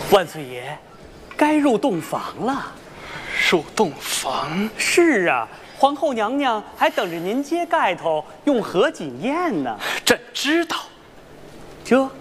万岁爷，该入洞房了。 入洞房？ 是啊，皇后娘娘还等着您揭盖头用合卺宴呢。 朕知道。 这。